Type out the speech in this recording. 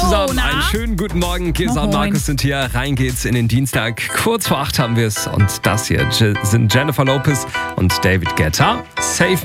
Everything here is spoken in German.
zusammen. na? Einen schönen guten Morgen. Kesa und Moin. Markus sind hier. Rein geht's in den Dienstag. Kurz vor 8 haben wir es. Und das hier sind Jennifer Lopez und David Guetta. Safe